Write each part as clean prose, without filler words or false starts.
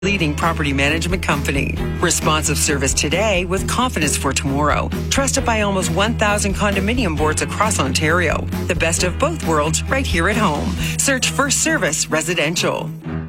Leading property management company. Responsive service today with confidence for tomorrow. Trusted by almost 1,000 condominium boards across Ontario. The best of both worlds right here at home. Search First Service Residential.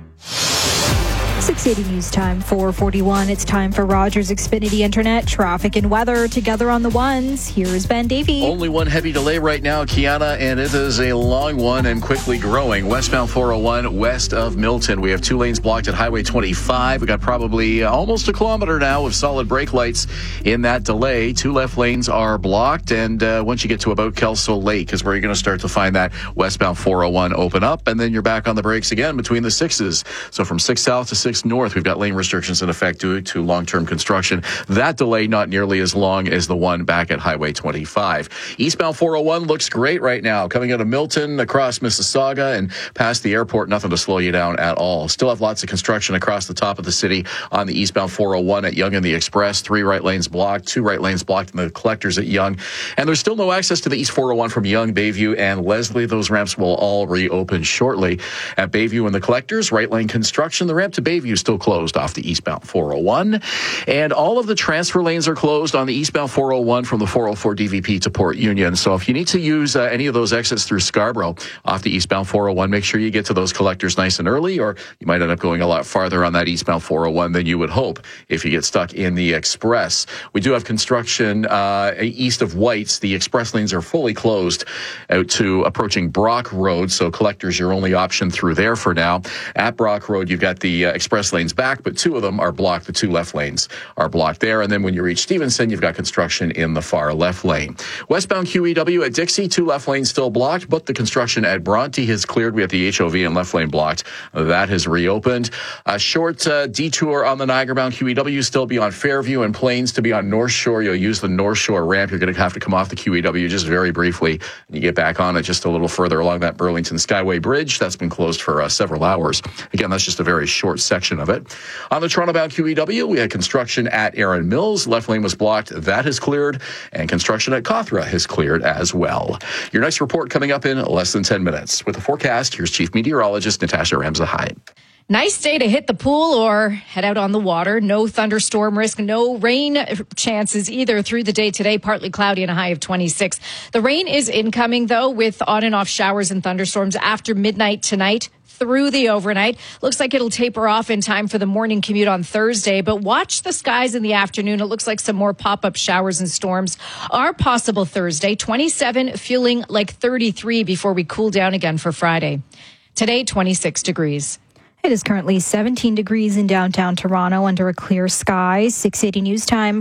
680 News Time, 4:41. It's time for Rogers Xfinity Internet, traffic and weather together on the ones. Here's Ben Davey. Only one heavy delay right now, Kiana, and it is a long one and quickly growing. Westbound 401 west of Milton. We have 2 lanes blocked at Highway 25. We got probably almost a kilometer now with solid brake lights in that delay. 2 left lanes are blocked, and once you get to about Kelso Lake is where you're going to start to find that westbound 401 open up, and then you're back on the brakes again between the 6s. So from 6 south to 6 north, we've got lane restrictions in effect due to long-term construction. That delay not nearly as long as the one back at Highway 25. Eastbound 401 looks great right now. Coming out of Milton, across Mississauga, and past the airport, nothing to slow you down at all. Still have lots of construction across the top of the city on the eastbound 401 at Yonge and the Express. 3 right lanes blocked, 2 right lanes blocked in the collectors at Yonge. And there's still no access to the East 401 from Yonge, Bayview, and Leslie. Those ramps will all reopen shortly. At Bayview and the collectors, right lane construction. The ramp to Bayview still closed off the eastbound 401. And all of the transfer lanes are closed on the eastbound 401 from the 404 DVP to Port Union. So if you need to use any of those exits through Scarborough off the eastbound 401, make sure you get to those collectors nice and early, or you might end up going a lot farther on that eastbound 401 than you would hope if you get stuck in the Express. We do have construction east of White's. The Express lanes are fully closed out to approaching Brock Road, so collectors your only option through there for now. At Brock Road, you've got the Express lanes back, but 2 of them are blocked. The 2 left lanes are blocked there. And then when you reach Stevenson, you've got construction in the far left lane. Westbound QEW at Dixie, 2 left lanes still blocked, but the construction at Bronte has cleared. We have the HOV and left lane blocked. That has reopened. A short detour on the Niagara-bound QEW, still be on Fairview and Plains. To be on North Shore, you'll use the North Shore ramp. You're going to have to come off the QEW just very briefly, and you get back on it just a little further along that Burlington Skyway Bridge. That's been closed for several hours. Again, that's just a very short section of it. On the Toronto-bound QEW, we had construction at Erin Mills. Left lane was blocked. That has cleared. And construction at Cawthra has cleared as well. Your next report coming up in less than 10 minutes. With the forecast, here's Chief Meteorologist Natasha Ramzahide. Nice day to hit the pool or head out on the water. No thunderstorm risk, no rain chances either through the day today. Partly cloudy and a high of 26. The rain is incoming, though, with on and off showers and thunderstorms after midnight tonight through the overnight. Looks like it'll taper off in time for the morning commute on Thursday, but watch the skies in the afternoon. It looks like some more pop-up showers and storms are possible Thursday. 27, feeling like 33 before we cool down again for Friday. Today, 26 degrees. It is currently 17 degrees in downtown Toronto under a clear sky. 680 News Time,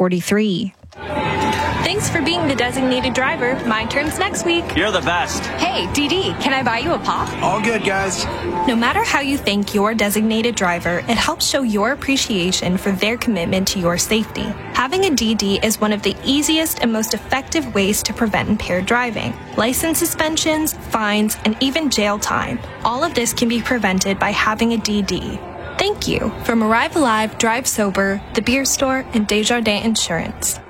4:43. Thanks for being the designated driver. My turn's next week. You're the best. Hey, DD, can I buy you a pop? All good, guys. No matter how you thank your designated driver, it helps show your appreciation for their commitment to your safety. Having a DD is one of the easiest and most effective ways to prevent impaired driving. License suspensions, fines, and even jail time. All of this can be prevented by having a DD. Thank you. From Arrive Alive, Drive Sober, The Beer Store, and Desjardins Insurance.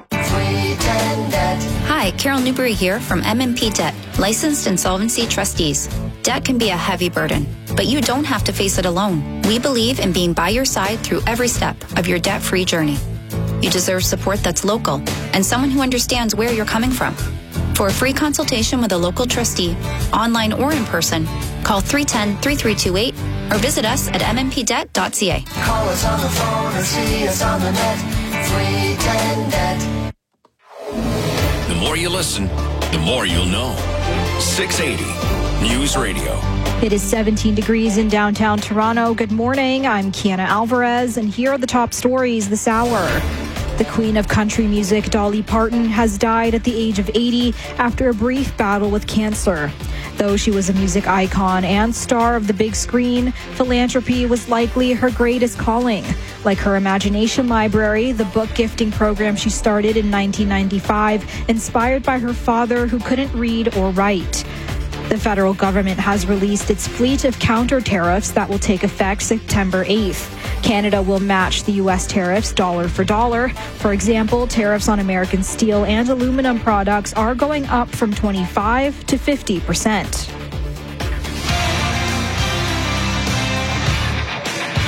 Hi, Carol Newberry here from MMP Debt, licensed insolvency trustees. Debt can be a heavy burden, but you don't have to face it alone. We believe in being by your side through every step of your debt-free journey. You deserve support that's local and someone who understands where you're coming from. For a free consultation with a local trustee, online or in person, call 310-3328 or visit us at mmpdebt.ca. Call us on the phone or see us on the net. 310-DEBT. The more you listen, the more you'll know. 680 News Radio. It is 17 degrees in downtown Toronto. Good morning. I'm Kiana Alvarez, and here are the top stories this hour. The queen of country music, Dolly Parton, has died at the age of 80 after a brief battle with cancer. Though she was a music icon and star of the big screen, philanthropy was likely her greatest calling. Like her Imagination Library, the book gifting program she started in 1995, inspired by her father who couldn't read or write. The federal government has released its fleet of counter tariffs that will take effect September 8th. Canada will match the U.S. tariffs dollar for dollar. For example, tariffs on American steel and aluminum products are going up from 25% to 50%.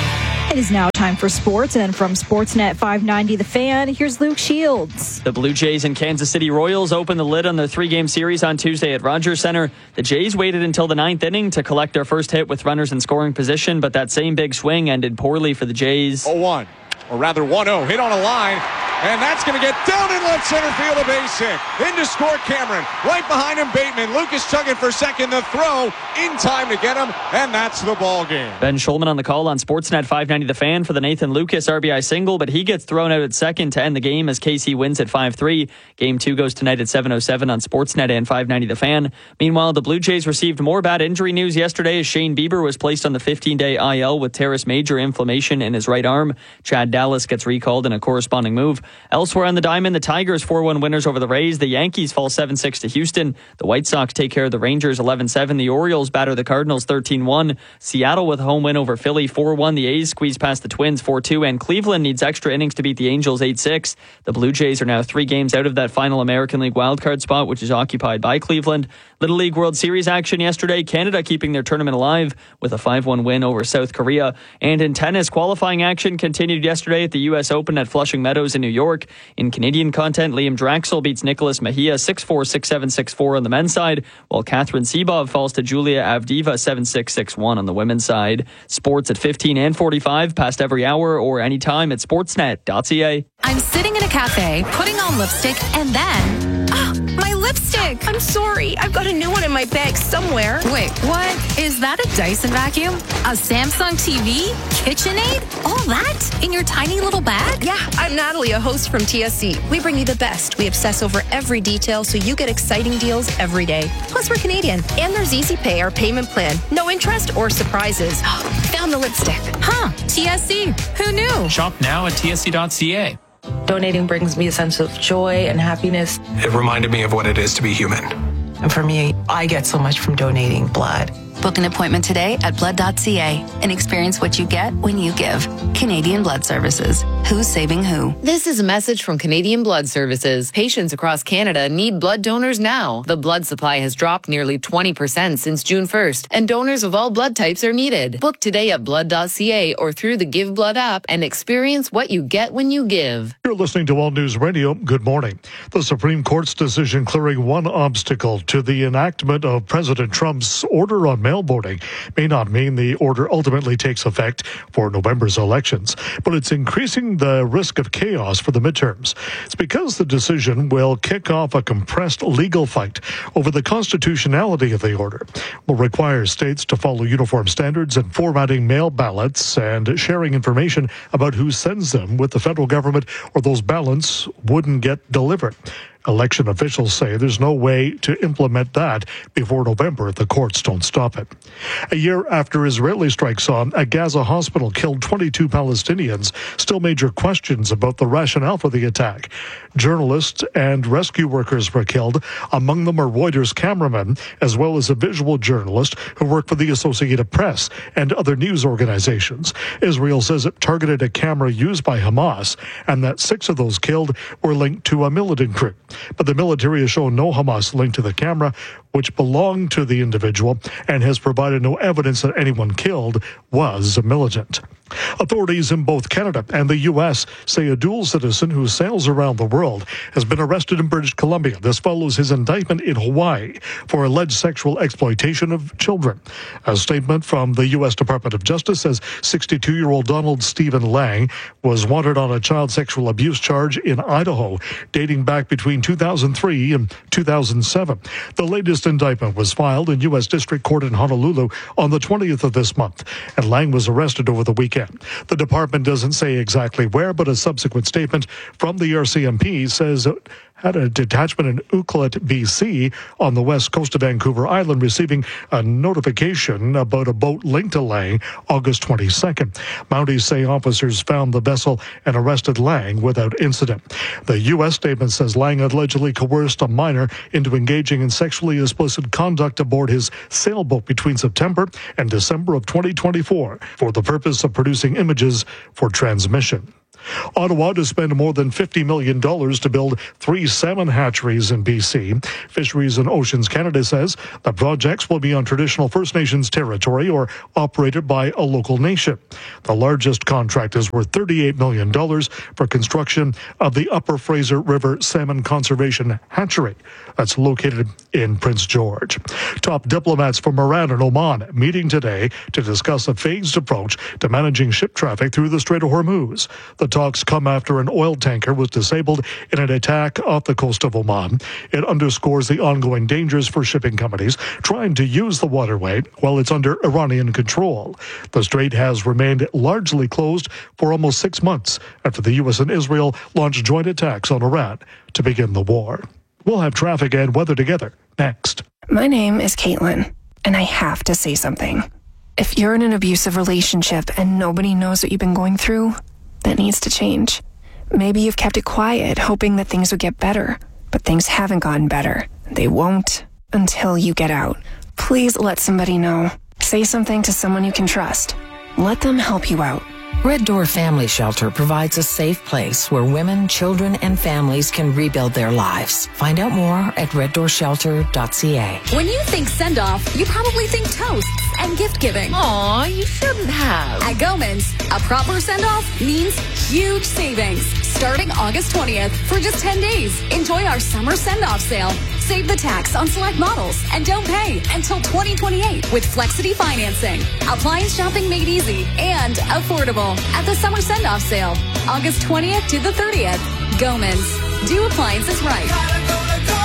It is now time for sports, and from Sportsnet 590 The Fan, here's Luke Shields. The Blue Jays and Kansas City Royals opened the lid on their 3-game series on Tuesday at Rogers Center. The Jays waited until the 9th inning to collect their first hit with runners in scoring position, but that same big swing ended poorly for the Jays. 0-1, or rather 1-0, hit on a line. And that's going to get down in left center field, a base hit. In to score Cameron. Right behind him, Bateman. Lucas chugging for second. The throw in time to get him, and that's the ball game. Ben Schulman on the call on Sportsnet 590 The Fan for the Nathan Lucas RBI single, but he gets thrown out at second to end the game as KC wins at 5-3. Game 2 goes tonight at 7:07 on Sportsnet and 590 The Fan. Meanwhile, the Blue Jays received more bad injury news yesterday as Shane Bieber was placed on the 15-day IL with teres major inflammation in his right arm. Chad Dallas gets recalled in a corresponding move. Elsewhere on the diamond, the Tigers 4-1 winners over the Rays. The Yankees fall 7-6 to Houston. The White Sox take care of the Rangers 11-7. The Orioles batter the Cardinals 13-1. Seattle with a home win over Philly 4-1. The A's squeeze past the Twins 4-2. And Cleveland needs extra innings to beat the Angels 8-6. The Blue Jays are now 3 games out of that final American League wildcard spot, which is occupied by Cleveland. Little League World Series action yesterday. Canada keeping their tournament alive with a 5-1 win over South Korea. And in tennis, qualifying action continued yesterday at the U.S. Open at Flushing Meadows in New York. In Canadian content, Liam Draxel beats Nicholas Mejia 6-4, 6-7, 6-4 on the men's side, while Catherine Sebov falls to Julia Avdiva 7-6, 6-1 on the women's side. Sports at 15 and 45, past every hour or anytime at sportsnet.ca. I'm sitting in a cafe, putting on lipstick, and then... my lipstick! I'm sorry, I've got a new one in my bag somewhere. Wait, what? Is that a Dyson vacuum? A Samsung TV? KitchenAid? All that? In your tiny little bag? Yeah, I'm Natalie, a host from TSC. We bring you the best. We obsess over every detail so you get exciting deals every day. Plus, we're Canadian. And there's Easy Pay, our payment plan. No interest or surprises. Found the lipstick. Huh, TSC. Who knew? Shop now at tsc.ca. Donating brings me a sense of joy and happiness. It reminded me of what it is to be human. And for me, I get so much from donating blood. Book an appointment today at blood.ca and experience what you get when you give. Canadian Blood Services. Who's saving who? This is a message from Canadian Blood Services. Patients across Canada need blood donors now. The blood supply has dropped nearly 20% since June 1st, and donors of all blood types are needed. Book today at blood.ca or through the Give Blood app and experience what you get when you give. You're listening to All News Radio. Good morning. The Supreme Court's decision clearing one obstacle to the enactment of President Trump's order on mail voting may not mean the order ultimately takes effect for November's elections, but it's increasing the risk of chaos for the midterms. It's because the decision will kick off a compressed legal fight over the constitutionality of the order, will require states to follow uniform standards in formatting mail ballots and sharing information about who sends them with the federal government, or those ballots wouldn't get delivered. Election officials say there's no way to implement that before November if the courts don't stop it. A year after Israeli strikes on a Gaza hospital killed 22 Palestinians, still major questions about the rationale for the attack. Journalists and rescue workers were killed. Among them are Reuters cameramen, as well as a visual journalist who worked for the Associated Press and other news organizations. Israel says it targeted a camera used by Hamas, and that 6 of those killed were linked to a militant group. But the military has shown no Hamas link to the camera, which belonged to the individual, and has provided no evidence that anyone killed was a militant. Authorities in both Canada and the U.S. say a dual citizen who sails around the world has been arrested in British Columbia. This follows his indictment in Hawaii for alleged sexual exploitation of children. A statement from the U.S. Department of Justice says 62-year-old Donald Stephen Lang was wanted on a child sexual abuse charge in Idaho dating back between 2003 and 2007. The latest indictment was filed in U.S. District Court in Honolulu on the 20th of this month, and Lang was arrested over the weekend. The department doesn't say exactly where, but a subsequent statement from the RCMP says it had a detachment in Ucluelet, BC, on the west coast of Vancouver Island, receiving a notification about a boat linked to Lang August 22nd. Mounties say officers found the vessel and arrested Lang without incident. The U.S. statement says Lang allegedly coerced a minor into engaging in sexually explicit conduct aboard his sailboat between September and December of 2024 for the purpose of producing images for transmission. Ottawa to spend more than $50 million to build 3 salmon hatcheries in BC. Fisheries and Oceans Canada says the projects will be on traditional First Nations territory or operated by a local nation. The largest contract is worth $38 million for construction of the Upper Fraser River Salmon Conservation Hatchery that's located in Prince George. Top diplomats from Iran and Oman meeting today to discuss a phased approach to managing ship traffic through the Strait of Hormuz. The talks come after an oil tanker was disabled in an attack off the coast of Oman. It underscores the ongoing dangers for shipping companies trying to use the waterway while it's under Iranian control. The strait has remained largely closed for almost 6 months after the U.S. and Israel launched joint attacks on Iran to begin the war. We'll have traffic and weather together next. My name is Caitlin, and I have to say something. If you're in an abusive relationship and nobody knows what you've been going through, that needs to change. Maybe you've kept it quiet, hoping that things would get better, but things haven't gotten better. They won't until you get out. Please let somebody know. Say something to someone you can trust. Let them help you out. Red Door Family Shelter provides a safe place where women, children, and families can rebuild their lives. Find out more at reddoorshelter.ca. When you think send-off, you probably think toasts and gift-giving. Aw, you shouldn't have. At Gomans, a proper send-off means huge savings. Starting August 20th for just 10 days. Enjoy our summer send-off sale. Save the tax on select models and don't pay until 2028 with Flexity financing. Appliance shopping made easy and affordable at the summer send-off sale, August 20th to the 30th. Gomans. Do appliances right.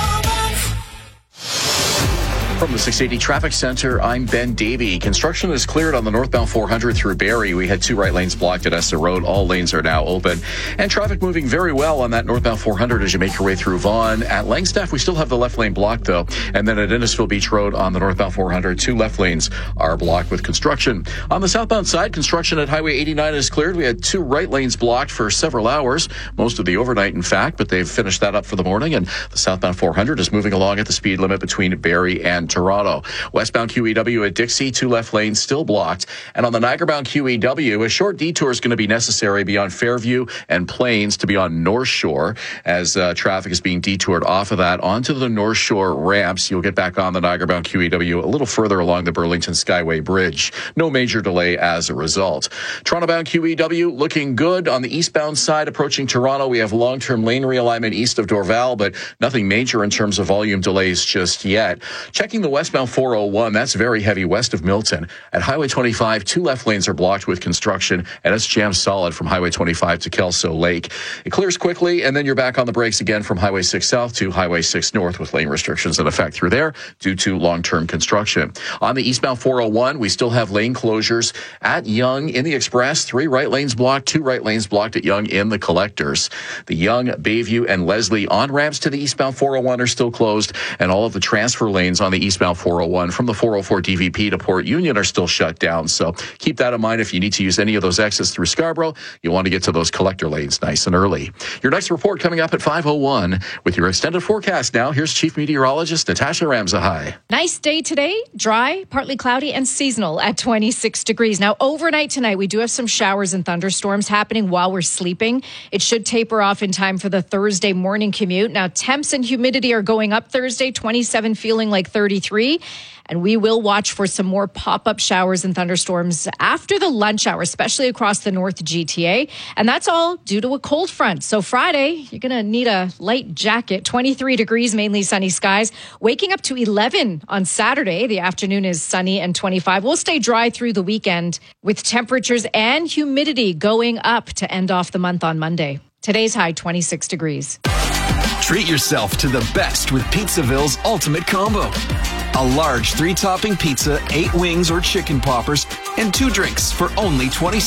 From the 680 Traffic Center, I'm Ben Davey. Construction is cleared on the northbound 400 through Barrie. We had 2 right lanes blocked at Esther Road. All lanes are now open. And traffic moving very well on that northbound 400 as you make your way through Vaughan. At Langstaff, we still have the left lane blocked, though. And then at Innisfil Beach Road on the northbound 400, 2 left lanes are blocked with construction. On the southbound side, construction at Highway 89 is cleared. We had 2 right lanes blocked for several hours, most of the overnight, in fact, but they've finished that up for the morning. And the southbound 400 is moving along at the speed limit between Barrie and Toronto. Westbound QEW at Dixie, 2 left lanes still blocked. And on the Niagara-bound QEW, a short detour is going to be necessary beyond Fairview and Plains to be on North Shore as traffic is being detoured off of that onto the North Shore ramps. You'll get back on the Niagara-bound QEW a little further along the Burlington Skyway Bridge. No major delay as a result. Toronto-bound QEW looking good on the eastbound side approaching Toronto. We have long-term lane realignment east of Dorval, but nothing major in terms of volume delays just yet. Checking the westbound 401, that's very heavy west of Milton. At Highway 25, 2 left lanes are blocked with construction, and it's jammed solid from Highway 25 to Kelso Lake. It clears quickly, and then you're back on the brakes again from Highway 6 South to Highway 6 North with lane restrictions in effect through there due to long-term construction. On the eastbound 401, we still have lane closures at Yonge in the Express. 3 right lanes blocked, 2 right lanes blocked at Yonge in the Collectors. The Yonge, Bayview, and Leslie on-ramps to the eastbound 401 are still closed, and all of the transfer lanes on the eastbound 401 from the 404 DVP to Port Union are still shut down. So keep that in mind if you need to use any of those exits through Scarborough. You want to get to those collector lanes nice and early. Your next report coming up at 5:01 with your extended forecast now. Here's Chief Meteorologist Natasha Ramzahai. Nice day today. Dry, partly cloudy, and seasonal at 26 degrees. Now, overnight tonight, we do have some showers and thunderstorms happening while we're sleeping. It should taper off in time for the Thursday morning commute. Now, temps and humidity are going up Thursday, 27 feeling like 33. And we will watch for some more pop-up showers and thunderstorms after the lunch hour, especially across the North GTA. And that's all due to a cold front. So Friday, you're going to need a light jacket. 23 degrees, mainly sunny skies. Waking up to 11 on Saturday. The afternoon is sunny and 25. We'll stay dry through the weekend with temperatures and humidity going up to end off the month on Monday. Today's high, 26 degrees. Treat yourself to the best with Pizzaville's Ultimate Combo. A large 3-topping pizza, 8 wings or chicken poppers, and 2 drinks for only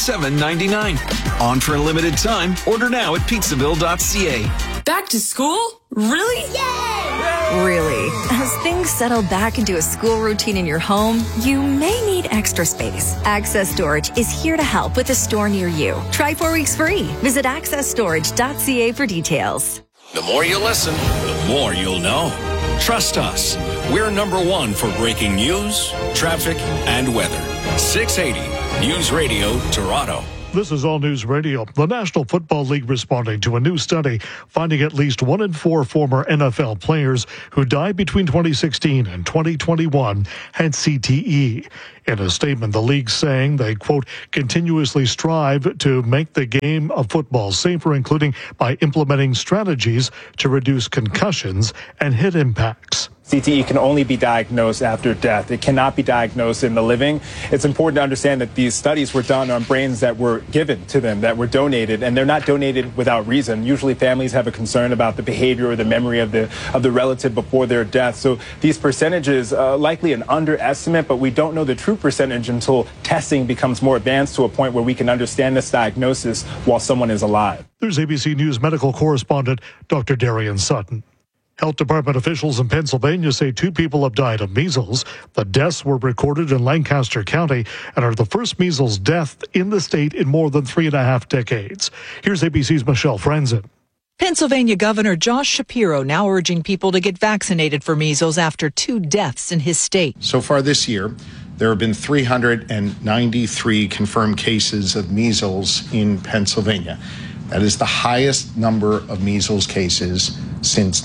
$27.99. On for a limited time. Order now at pizzaville.ca. Back to school? Really? Yay! Really. As things settle back into a school routine in your home, you may need extra space. Access Storage is here to help with a store near you. Try 4 weeks free. Visit accessstorage.ca for details. The more you listen, the more you'll know. Trust us. We're #1 for breaking news, traffic, and weather. 680 News Radio Toronto. This is All News Radio. The National Football League responding to a new study finding at least 1 in 4 former NFL players who died between 2016 and 2021 had CTE. In a statement, the league saying they, quote, continuously strive to make the game of football safer, including by implementing strategies to reduce concussions and hit impacts. CTE can only be diagnosed after death. It cannot be diagnosed in the living. It's important to understand that these studies were done on brains that were given to them, that were donated, and they're not donated without reason. Usually families have a concern about the behavior or the memory of the relative before their death. So these percentages, likely an underestimate, but we don't know the true percentage until testing becomes more advanced to a point where we can understand this diagnosis while someone is alive. There's ABC News medical correspondent Dr. Darian Sutton. Health Department officials in Pennsylvania say 2 people have died of measles. The deaths were recorded in Lancaster County and are the first measles death in the state in more than 3.5 decades. Here's ABC's Michelle Franzen. Pennsylvania Governor Josh Shapiro now urging people to get vaccinated for measles after 2 deaths in his state. So far this year, there have been 393 confirmed cases of measles in Pennsylvania. That is the highest number of measles cases since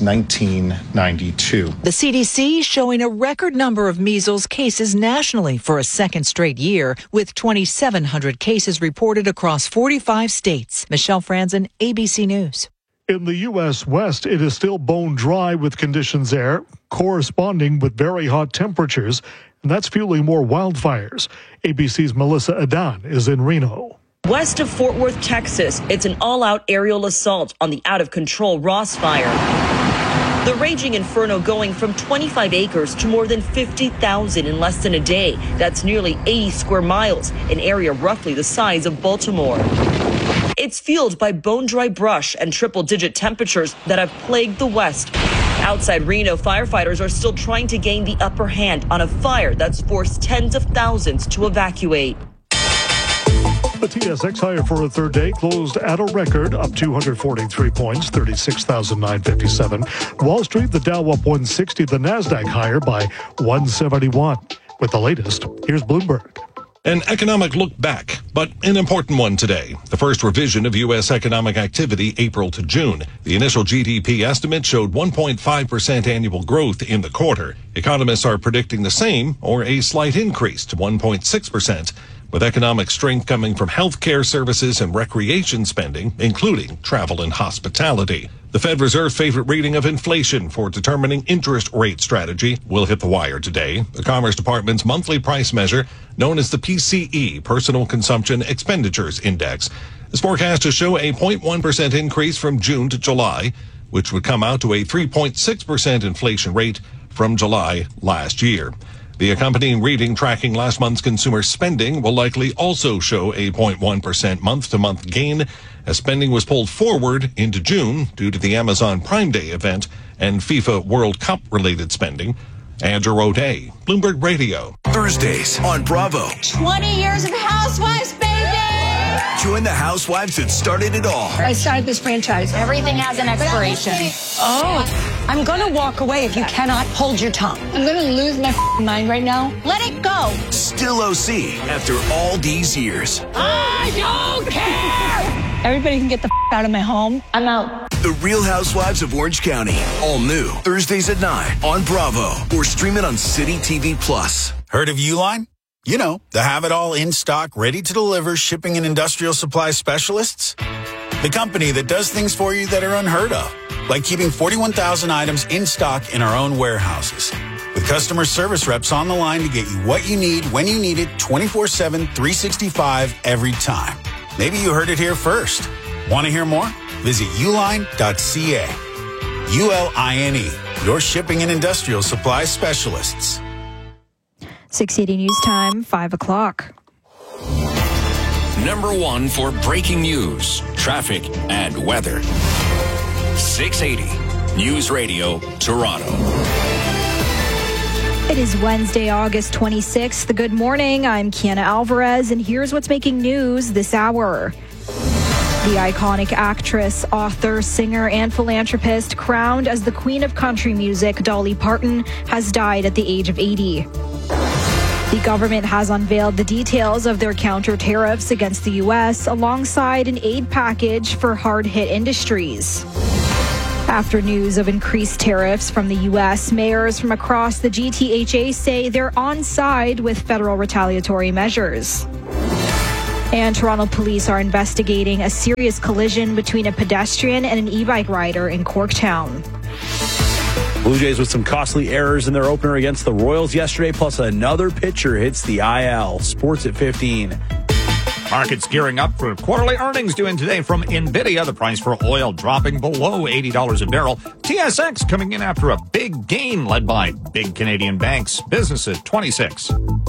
1992. The CDC showing a record number of measles cases nationally for a second straight year, with 2,700 cases reported across 45 states. Michelle Franzen, ABC News. In the U.S. West, it is still bone dry with conditions there corresponding with very hot temperatures, and that's fueling more wildfires. ABC's Melissa Adan is in Reno. West of Fort Worth, Texas, it's an all-out aerial assault on the out-of-control Ross Fire. The raging inferno going from 25 acres to more than 50,000 in less than a day. That's nearly 80 square miles, an area roughly the size of Baltimore. It's fueled by bone-dry brush and triple-digit temperatures that have plagued the West. Outside Reno, firefighters are still trying to gain the upper hand on a fire that's forced tens of thousands to evacuate. The TSX higher for a third day closed at a record, up 243 points, 36,957. Wall Street, the Dow up 160, the Nasdaq higher by 171. With the latest, here's Bloomberg. An economic look back, but an important one today. The first revision of U.S. economic activity April to June. The initial GDP estimate showed 1.5% annual growth in the quarter. Economists are predicting the same or a slight increase to 1.6%. With economic strength coming from healthcare services and recreation spending, including travel and hospitality. The Fed Reserve's favorite reading of inflation for determining interest rate strategy will hit the wire today. The Commerce Department's monthly price measure, known as the PCE, Personal Consumption Expenditures Index, is forecast to show a 0.1% increase from June to July, which would come out to a 3.6% inflation rate from July last year. The accompanying reading tracking last month's consumer spending will likely also show a 0.1% month-to-month gain, as spending was pulled forward into June due to the Amazon Prime Day event and FIFA World Cup-related spending. Andrew O'Day, Bloomberg Radio. Thursdays on Bravo. 20 years of Housewives, baby! Join the housewives that started it all. I started this franchise. Everything has an expiration. Oh, I'm going to walk away if you cannot hold your tongue. I'm going to lose my mind right now. Let it go. Still OC after all these years. I don't care! Everybody can get the out of my home. I'm out. The Real Housewives of Orange County. All new. Thursdays at 9 on Bravo. Or stream it on City TV Plus. Heard of Uline? You know, the have-it-all in-stock, ready-to-deliver shipping and industrial supply specialists. The company that does things for you that are unheard of, like keeping 41,000 items in stock in our own warehouses. With customer service reps on the line to get you what you need, when you need it, 24/7, 365, every time. Maybe you heard it here first. Want to hear more? Visit uline.ca. ULINE, your shipping and industrial supply specialists. 680 News Time, 5 o'clock. Number 1 for breaking news, traffic, and weather. 680 News Radio, Toronto. It is Wednesday, August 26th. Good morning. I'm Kiana Alvarez, and here's what's making news this hour. The iconic actress, author, singer, and philanthropist crowned as the Queen of Country Music, Dolly Parton, has died at the age of 80. The government has unveiled the details of their counter tariffs against the U.S. alongside an aid package for hard-hit industries. After news of increased tariffs from the U.S., mayors from across the GTHA say they're on side with federal retaliatory measures. And Toronto police are investigating a serious collision between a pedestrian and an e-bike rider in Corktown. Blue Jays with some costly errors in their opener against the Royals yesterday, plus another pitcher hits the IL. Sports at 15. Markets gearing up for quarterly earnings due in today from NVIDIA. The price for oil dropping below $80 a barrel. TSX coming in after a big gain led by big Canadian banks. Business at 26.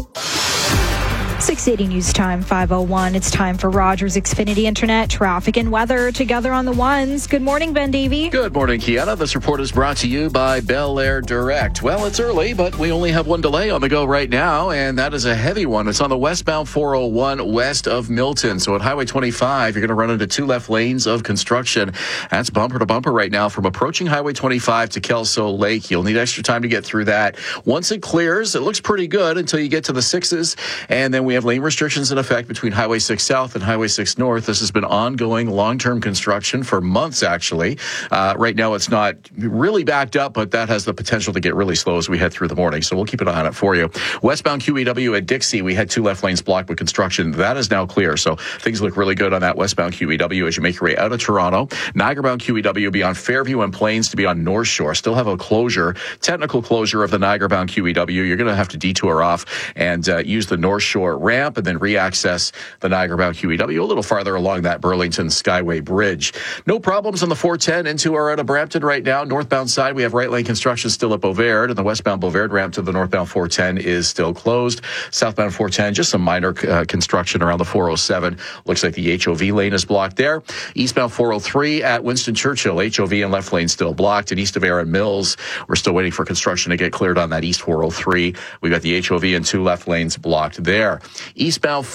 680 News Time, 5:01. It's time for Rogers Xfinity Internet, traffic and weather together on the ones. Good morning, Ben Davey. Good morning, Kiana. This report is brought to you by Bel Air Direct. Well, it's early, but we only have one delay on the go right now, and that is a heavy one. It's on the westbound 401 west of Milton. So at Highway 25, you're going to run into two left lanes of construction. That's bumper to bumper right now from approaching Highway 25 to Kelso Lake. You'll need extra time to get through that. Once it clears, it looks pretty good until you get to the 6s, and then we have lane restrictions in effect between Highway 6 South and Highway 6 North. This has been ongoing long-term construction for months, actually. Right now, it's not really backed up, but that has the potential to get really slow as we head through the morning. So we'll keep an eye on it for you. Westbound QEW at Dixie, we had two left lanes blocked with construction. That is now clear. So things look really good on that westbound QEW as you make your way out of Toronto. Niagara-bound QEW be on Fairview and Plains to be on North Shore. Still have a closure, technical closure of the Niagara-bound QEW. You're going to have to detour off and use the North Shore ramp and then re-access the Niagara-bound QEW a little farther along that Burlington Skyway Bridge. No problems on the 410 into or out of Brampton right now. Northbound side, we have right lane construction still at Beauvert, and the westbound Beauvert ramp to the northbound 410 is still closed. Southbound 410, just some minor construction around the 407. Looks like the HOV lane is blocked there. Eastbound 403 at Winston Churchill, HOV and left lane still blocked. And east of Aaron Mills, we're still waiting for construction to get cleared on that East 403. We've got the HOV and two left lanes blocked there. Eastbound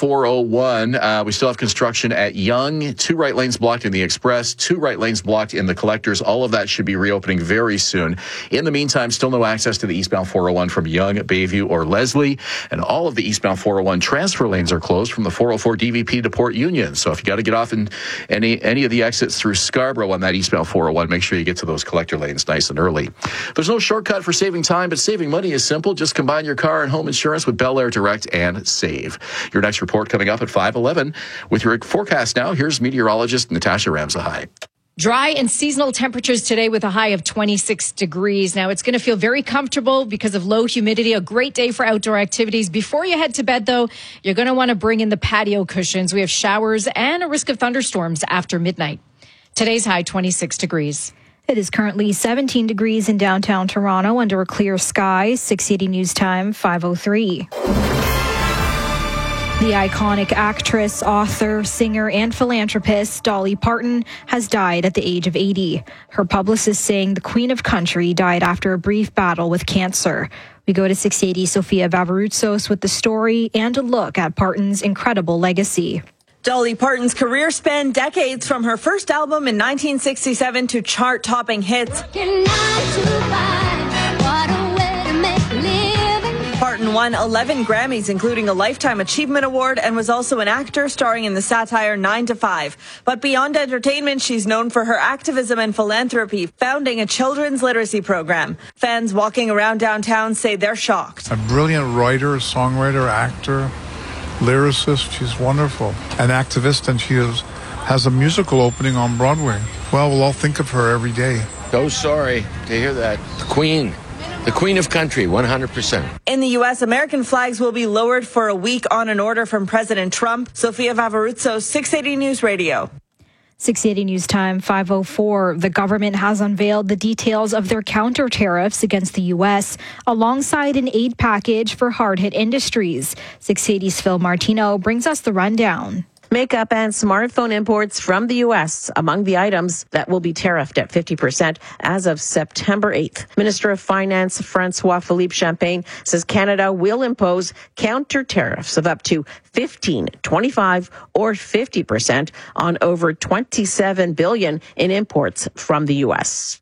401, we still have construction at Yonge, two right lanes blocked in the Express, two right lanes blocked in the Collectors. All of that should be reopening very soon. In the meantime, still no access to the eastbound 401 from Yonge, Bayview, or Leslie. And all of the eastbound 401 transfer lanes are closed from the 404 DVP to Port Union. So if you got to get off in any of the exits through Scarborough on that eastbound 401, make sure you get to those collector lanes nice and early. There's no shortcut for saving time, but saving money is simple. Just combine your car and home insurance with Bel Air Direct and save. Your next report coming up at 5:11. With your forecast now, here's meteorologist Natasha Ramsahai. Dry and seasonal temperatures today with a high of 26 degrees. Now, it's going to feel very comfortable because of low humidity. A great day for outdoor activities. Before you head to bed, though, you're going to want to bring in the patio cushions. We have showers and a risk of thunderstorms after midnight. Today's high, 26 degrees. It is currently 17 degrees in downtown Toronto under a clear sky. 680 News Time, 5:03. The iconic actress, author, singer, and philanthropist Dolly Parton has died at the age of 80. Her publicist saying the Queen of Country died after a brief battle with cancer. We go to 680 Sofia Vavaroutsos with the story and a look at Parton's incredible legacy. Dolly Parton's career spanned decades from her first album in 1967 to chart-topping hits. Parton won 11 Grammys, including a Lifetime Achievement Award, and was also an actor starring in the satire 9 to 5. But beyond entertainment, she's known for her activism and philanthropy, founding a children's literacy program. Fans walking around downtown say they're shocked. A brilliant writer, songwriter, actor, lyricist. She's wonderful. An activist, and she has a musical opening on Broadway. Well, we'll all think of her every day. So sorry to hear that. The Queen. The Queen of Country, 100%. In the U.S., American flags will be lowered for a week on an order from President Trump. Sofia Vavaroutsos, 680 News Radio. 680 News Time, 5:04. The government has unveiled the details of their counter tariffs against the U.S. alongside an aid package for hard-hit industries. 680's Phil Martino brings us the rundown. Makeup and smartphone imports from the U.S. among the items that will be tariffed at 50% as of September 8th. Minister of Finance Francois Philippe Champagne says Canada will impose counter tariffs of up to 15, 25, or 50% on over $27 billion in imports from the U.S.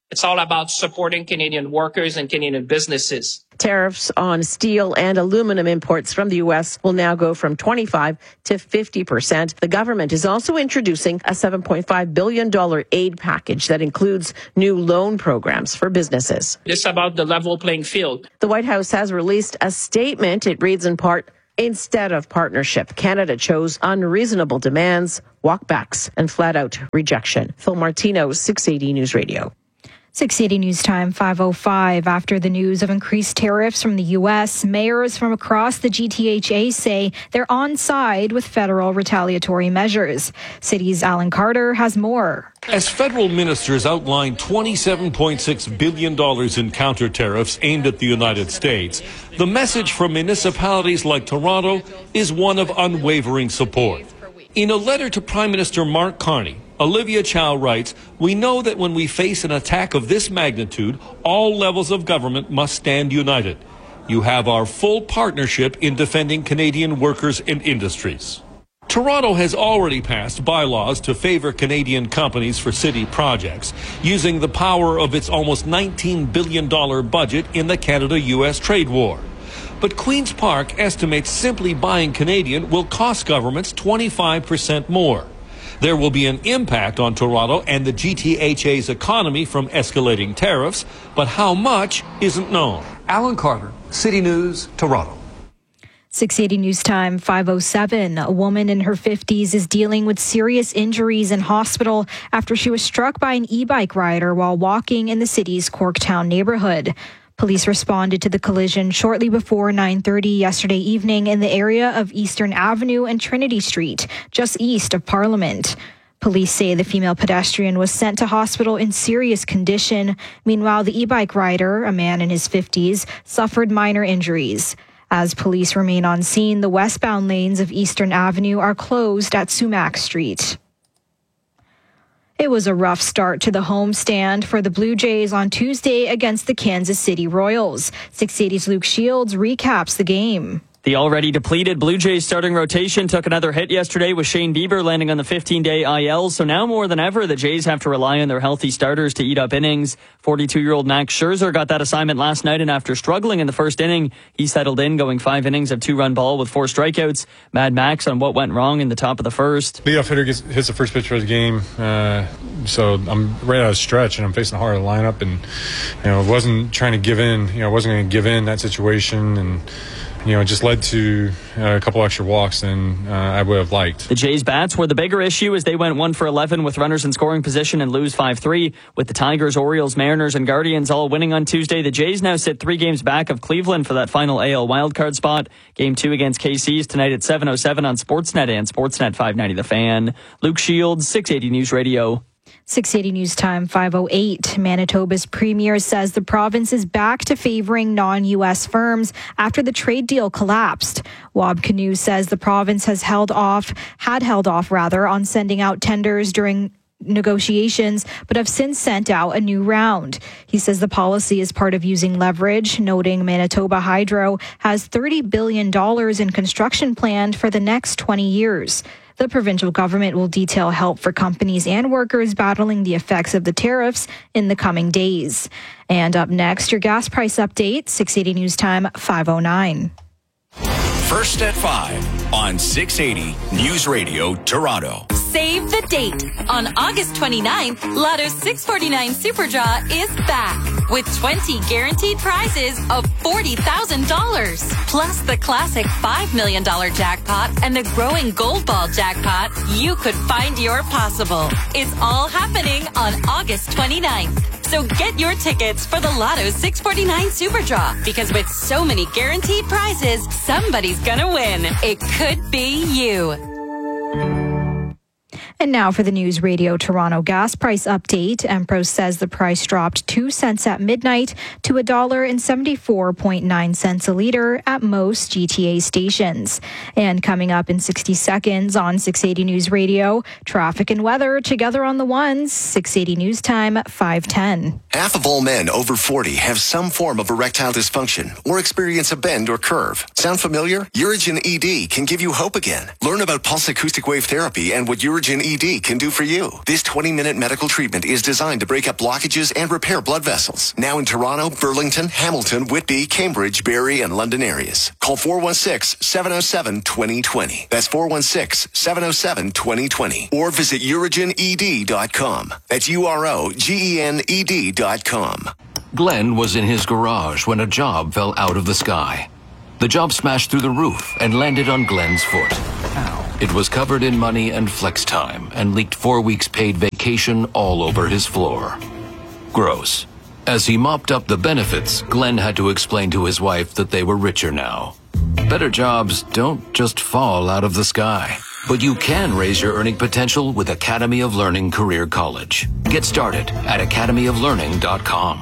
It's all about supporting Canadian workers and Canadian businesses. Tariffs on steel and aluminum imports from the U.S. will now go from 25% to 50%. The government is also introducing a $7.5 billion aid package that includes new loan programs for businesses. It's about the level playing field. The White House has released a statement. It reads in part, instead of partnership, Canada chose unreasonable demands, walkbacks, and flat-out rejection. Phil Martino, 680 News Radio. 680 News Time, 5:05. After the news of increased tariffs from the U.S., mayors from across the GTHA say they're on side with federal retaliatory measures. City's Alan Carter has more. As federal ministers outlined $27.6 billion in counter tariffs aimed at the United States, the message from municipalities like Toronto is one of unwavering support. In a letter to Prime Minister Mark Carney, Olivia Chow writes, "We know that when we face an attack of this magnitude, all levels of government must stand united. You have our full partnership in defending Canadian workers and industries." Toronto has already passed bylaws to favor Canadian companies for city projects, using the power of its almost $19 billion budget in the Canada-U.S. trade war. But Queen's Park estimates simply buying Canadian will cost governments 25% more. There will be an impact on Toronto and the GTHA's economy from escalating tariffs, but how much isn't known. Alan Carter, City News, Toronto. 680 News Time, 5:07. A woman in her 50s is dealing with serious injuries in hospital after she was struck by an e-bike rider while walking in the city's Corktown neighborhood. Police responded to the collision shortly before 9:30 yesterday evening in the area of Eastern Avenue and Trinity Street, just east of Parliament. Police say the female pedestrian was sent to hospital in serious condition. Meanwhile, the e-bike rider, a man in his 50s, suffered minor injuries. As police remain on scene, the westbound lanes of Eastern Avenue are closed at Sumac Street. It was a rough start to the homestand for the Blue Jays on Tuesday against the Kansas City Royals. 680's Luke Shields recaps the game. The already depleted Blue Jays starting rotation took another hit yesterday with Shane Bieber landing on the 15-day IL. So now more than ever, the Jays have to rely on their healthy starters to eat up innings. 42-year-old Max Scherzer got that assignment last night, and after struggling in the first inning, he settled in, going 5 innings of 2-run ball with 4 strikeouts. Mad Max on what went wrong in the top of the first. Leadoff hitter hits the first pitch of the game, so I'm right out of stretch, and I'm facing the heart of the lineup, and wasn't trying to give in. Wasn't going to give in that situation, and it just led to a couple extra walks than I would have liked. The Jays' bats were the bigger issue as they went 1 for 11 with runners in scoring position and lose 5-3. With the Tigers, Orioles, Mariners, and Guardians all winning on Tuesday, the Jays now sit 3 games back of Cleveland for that final AL wildcard spot. Game 2 against KC's tonight at 7:07 on Sportsnet and Sportsnet 590 The Fan. Luke Shields, 680 News Radio. 680 News Time, 5:08. Manitoba's premier says the province is back to favoring non-U.S. firms after the trade deal collapsed. Wab Kinew says the province had held off on sending out tenders during negotiations, but have since sent out a new round. He says the policy is part of using leverage, noting Manitoba Hydro has $30 billion in construction planned for the next 20 years. The provincial government will detail help for companies and workers battling the effects of the tariffs in the coming days. And up next, your gas price update, 680 News Time, 5:09. First at 5 on 680 News Radio Toronto. Save the date. On August 29th, Lotto's 649 Super Draw is back with 20 guaranteed prizes of $40,000. Plus the classic $5 million jackpot and the growing Gold Ball jackpot. You could find your possible. It's all happening on August 29th. So get your tickets for the Lotto 649 Super Draw, because with so many guaranteed prizes, somebody's gonna win. It could be you. And now for the News Radio Toronto gas price update. Empros says the price dropped 2 cents at midnight to $1.74.9 a liter at most GTA stations. And coming up in 60 seconds on 680 News Radio, traffic and weather together on the ones. 680 News Time, 5:10. Half of all men over 40 have some form of erectile dysfunction or experience a bend or curve. Sound familiar? Urigen ED can give you hope again. Learn about pulse acoustic wave therapy and what Urigen ED can do for you. This 20-minute medical treatment is designed to break up blockages and repair blood vessels. Now in Toronto, Burlington, Hamilton, Whitby, Cambridge, Barrie, and London areas. Call 416-707-2020. That's 416-707-2020. Or visit UrogenED.com. That's UrogenED.com. Glenn was in his garage when a job fell out of the sky. The job smashed through the roof and landed on Glenn's foot. Ow. It was covered in money and flex time and leaked 4 weeks paid vacation all over his floor. Gross. As he mopped up the benefits, Glenn had to explain to his wife that they were richer now. Better jobs don't just fall out of the sky. But you can raise your earning potential with Academy of Learning Career College. Get started at academyoflearning.com.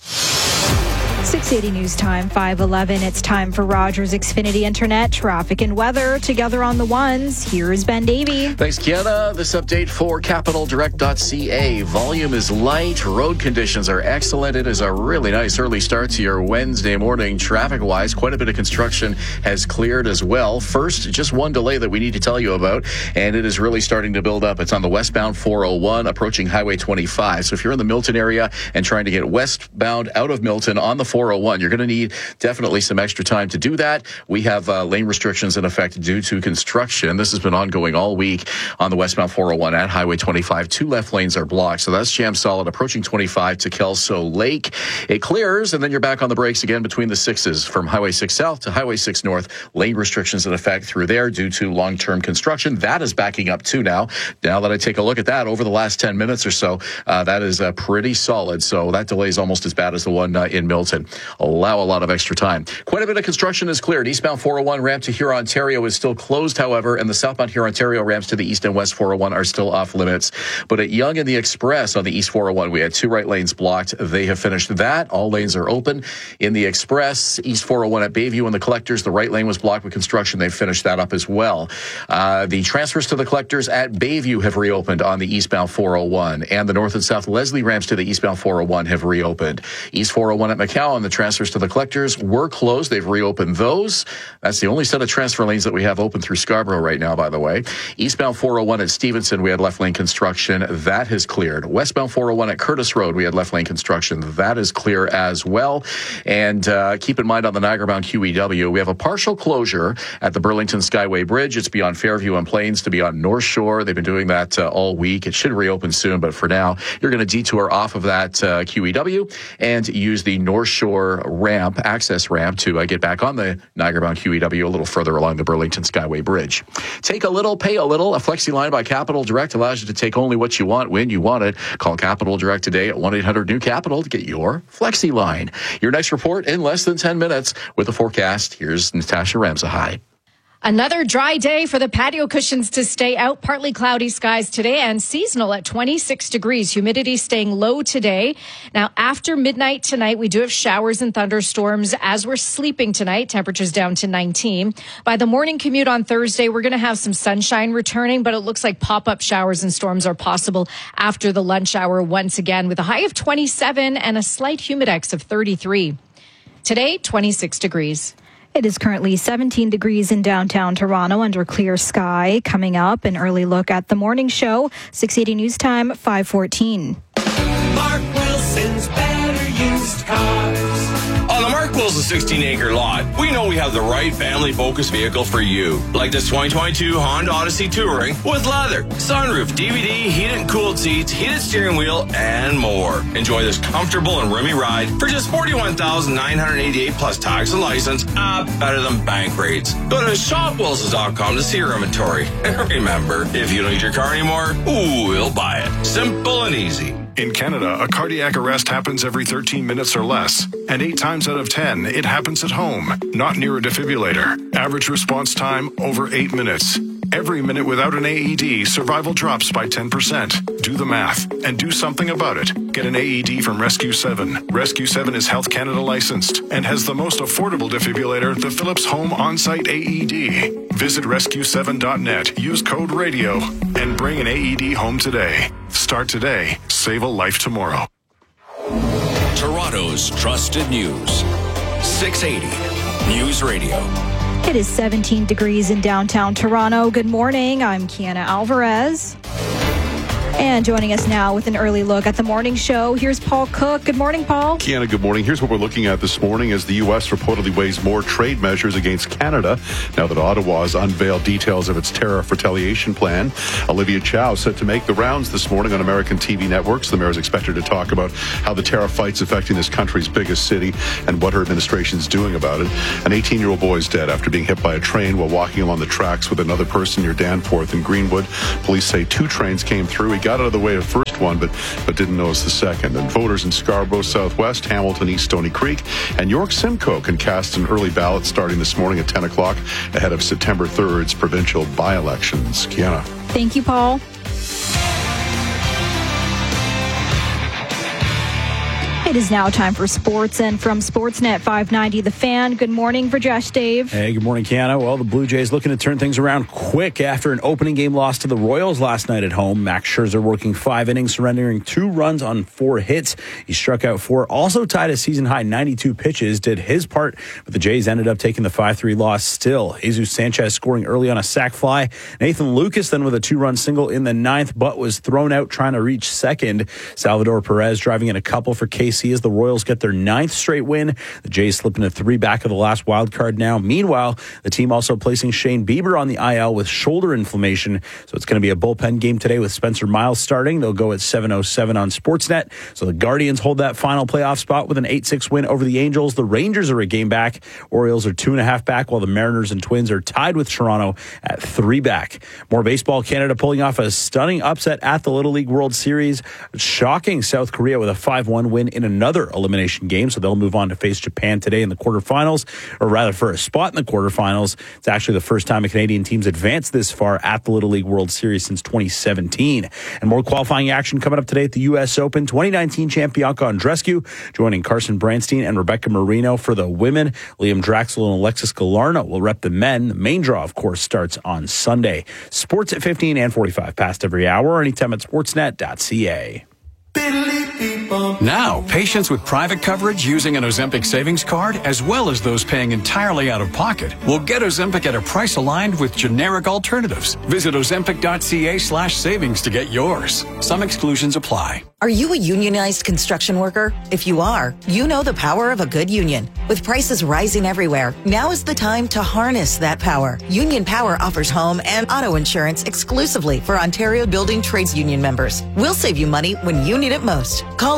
680 News Time, 5:11. It's time for Rogers Xfinity Internet traffic and weather. Together on the ones, here's Ben Davey. Thanks, Kiana. This update for capitaldirect.ca. Volume is light. Road conditions are excellent. It is a really nice early start to your Wednesday morning. Traffic-wise, quite a bit of construction has cleared as well. First, just one delay that we need to tell you about, and it is really starting to build up. It's on the westbound 401 approaching Highway 25. So if you're in the Milton area and trying to get westbound out of Milton on the 401, you're going to need definitely some extra time to do that. We have lane restrictions in effect due to construction. This has been ongoing all week on the westbound 401 at Highway 25. 2 left lanes are blocked, so that's jam solid approaching 25 to Kelso Lake. It clears, and then you're back on the brakes again between the 6s from Highway 6 South to Highway 6 North. Lane restrictions in effect through there due to long-term construction. That is backing up too now. Now that I take a look at that over the last 10 minutes or so, that is pretty solid. So that delay is almost as bad as the one in Milton. Allow a lot of extra time. Quite a bit of construction is cleared. Eastbound 401 ramp to Huron, Ontario is still closed, however, and the southbound Huron, Ontario ramps to the east and west 401 are still off limits. But at Yonge and the Express on the east 401, we had 2 right lanes blocked. They have finished that. All lanes are open. In the Express, east 401 at Bayview and the Collectors, the right lane was blocked with construction. They've finished that up as well. The transfers to the Collectors at Bayview have reopened on the eastbound 401, and the north and south Leslie ramps to the eastbound 401 have reopened. East 401 at McCowan, the transfers to the Collectors were closed. They've reopened those. That's the only set of transfer lanes that we have open through Scarborough right now, by the way. Eastbound 401 at Stevenson, we had left lane construction. That has cleared. Westbound 401 at Curtis Road, we had left lane construction. That is clear as well. And keep in mind on the Niagara-bound QEW, we have a partial closure at the Burlington Skyway Bridge. It's beyond Fairview and Plains to beyond North Shore. They've been doing that all week. It should reopen soon, but for now, you're going to detour off of that QEW and use the North Shore ramp, access ramp, to get back on the Niagara-bound QEW a little further along the Burlington Skyway Bridge. Take a little, pay a little. A Flexi line by Capital Direct allows you to take only what you want when you want it. Call Capital Direct today at 1-800-NEW-CAPITAL to get your Flexi line. Your next report in less than 10 minutes with the forecast. Here's Natasha Ramsahide. Another dry day for the patio cushions to stay out. Partly cloudy skies today and seasonal at 26 degrees. Humidity staying low today. Now, after midnight tonight, we do have showers and thunderstorms as we're sleeping tonight. Temperatures down to 19. By the morning commute on Thursday, we're going to have some sunshine returning, but it looks like pop-up showers and storms are possible after the lunch hour once again, with a high of 27 and a slight humidex of 33. Today, 26 degrees. It is currently 17 degrees in downtown Toronto under clear sky. Coming up, an early look at the morning show. 680 News Time, 5:14. Mark Wilson's Better Used Cars. On the Mark Wilson 16-acre lot, we know we have the right family-focused vehicle for you. Like this 2022 Honda Odyssey Touring with leather, sunroof, DVD, heated and cooled seats, heated steering wheel, and more. Enjoy this comfortable and roomy ride for just $41,988 plus tax and license. Better than bank rates. Go to shopwilsons.com to see your inventory. And remember, if you don't need your car anymore, we'll buy it. Simple and easy. In Canada, a cardiac arrest happens every 13 minutes or less. And 8 times out of 10, it happens at home, not near a defibrillator. Average response time, over 8 minutes. Every minute without an AED, survival drops by 10%. Do the math and do something about it. Get an AED from Rescue 7. Rescue 7 is Health Canada licensed and has the most affordable defibrillator, the Philips Home On-Site AED. Visit rescue7.net, use code RADIO, and bring an AED home today. Start today. Save a life tomorrow. Toronto's trusted news. 680 News Radio. It is 17 degrees in downtown Toronto. Good morning. I'm Kiana Alvarez. And joining us now with an early look at the morning show, here's Paul Cook. Good morning, Paul. Kiana, good morning. Here's what we're looking at this morning as the U.S. reportedly weighs more trade measures against Canada now that Ottawa has unveiled details of its tariff retaliation plan. Olivia Chow set to make the rounds this morning on American TV networks. The mayor is expected to talk about how the tariff fight's affecting this country's biggest city and what her administration is doing about it. An 18-year-old boy is dead after being hit by a train while walking along the tracks with another person near Danforth and Greenwood. Police say 2 trains came through. He got out of the way of the first one, but didn't notice the second. And voters in Scarborough Southwest, Hamilton, East Stony Creek, and York Simcoe can cast an early ballot starting this morning at 10 o'clock ahead of September 3rd's provincial by-elections. Kiana. Thank you, Paul. It is now time for sports, and from Sportsnet 590, The Fan. Good morning, Rajesh Dave. Hey, good morning, Kiana. Well, the Blue Jays looking to turn things around quick after an opening game loss to the Royals last night at home. Max Scherzer working 5 innings, surrendering 2 runs on 4 hits. He struck out 4, also tied a season-high 92 pitches, did his part, but the Jays ended up taking the 5-3 loss still. Jesus Sanchez scoring early on a sac fly. Nathan Lucas then with a 2-run single in the 9th, but was thrown out trying to reach second. Salvador Perez driving in a couple for KC as the Royals get their 9th straight win. The Jays slipping to 3 back of the last wild card now. Meanwhile, the team also placing Shane Bieber on the IL with shoulder inflammation. So it's going to be a bullpen game today with Spencer Miles starting. They'll go at 7:07 on Sportsnet. So the Guardians hold that final playoff spot with an 8-6 win over the Angels. The Rangers are a game back. Orioles are 2.5 back, while the Mariners and Twins are tied with Toronto at 3 back. More baseball. Canada pulling off a stunning upset at the Little League World Series, shocking South Korea with a 5-1 win in another elimination game. So they'll move on to face Japan today in the quarterfinals, or rather for a spot in the quarterfinals. It's actually the first time a Canadian team's advanced this far at the Little League World Series since 2017. And more qualifying action coming up today at the U.S. Open. 2019 champ Bianca Andreescu joining Carson Branstein and Rebecca Marino for the women. Liam Draxel and Alexis Galarno will rep the men. The main draw, of course, starts on Sunday. Sports at 15 and 45 past every hour, anytime at sportsnet.ca. Now, patients with private coverage using an Ozempic savings card, as well as those paying entirely out of pocket, will get Ozempic at a price aligned with generic alternatives. Visit ozempic.ca/savings to get yours. Some exclusions apply. Are you a unionized construction worker? If you are, you know the power of a good union. With prices rising everywhere, now is the time to harness that power. Union Power offers home and auto insurance exclusively for Ontario Building Trades Union members. We'll save you money when you need it most. Call